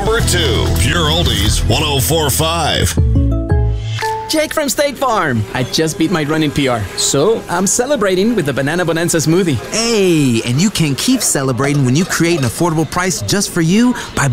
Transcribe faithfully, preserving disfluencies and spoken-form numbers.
number two. Pure Oldies one oh four point five. Jake from State Farm. I just beat my running P R, so I'm celebrating with the Banana Bonanza smoothie. Hey, and you can keep celebrating when you create an affordable price just for you by